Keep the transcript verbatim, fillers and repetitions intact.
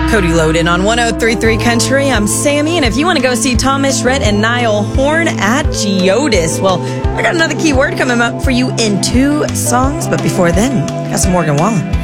Cody Loden on one oh three point three Country. I'm Sammy, and if you want to go see Thomas Rhett and Niall Horn at Geodis, well, I got another key word coming up for you in two songs, but before then, got some Morgan Wallen.